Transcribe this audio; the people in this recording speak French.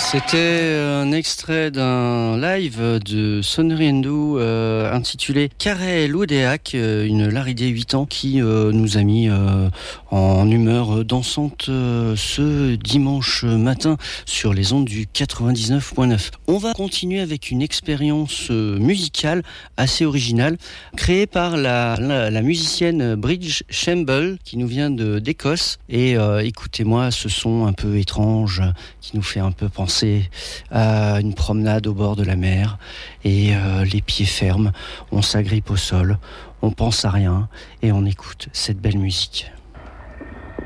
C'était un extrait d'un live de Sonnery Endo intitulé Carré Loudéac, une Laridée 8 ans qui nous a mis en humeur dansante ce dimanche matin sur les ondes du 99.9. On va continuer avec une expérience musicale assez originale créée par la musicienne Bridge Shamble qui nous vient d'Écosse. Et écoutez-moi ce son un peu étrange qui nous fait un peu penser à une promenade au bord de la mer et les pieds fermes, on s'agrippe au sol, on pense à rien et on écoute cette belle musique.